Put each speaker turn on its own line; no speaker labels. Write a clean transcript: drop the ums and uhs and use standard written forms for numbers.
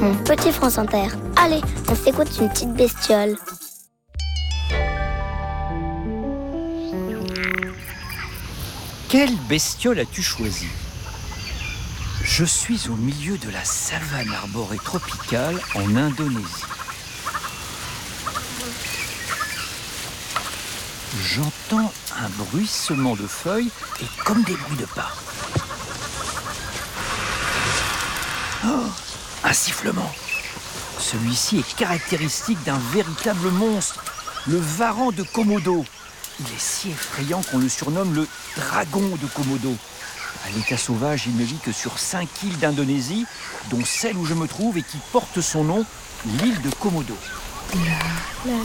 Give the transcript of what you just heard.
mon petit France Inter. Allez, on s'écoute une petite bestiole.
Quelle bestiole as-tu choisi? Je suis au milieu de la savane arborée tropicale en Indonésie. J'entends un bruissement de feuilles et comme des bruits de pas. Oh, un sifflement. Celui-ci est caractéristique d'un véritable monstre, le varan de Komodo. Il est si effrayant qu'on le surnomme le dragon de Komodo. À l'état sauvage, il ne vit que sur 5 îles d'Indonésie, dont celle où je me trouve et qui porte son nom, l'île de Komodo.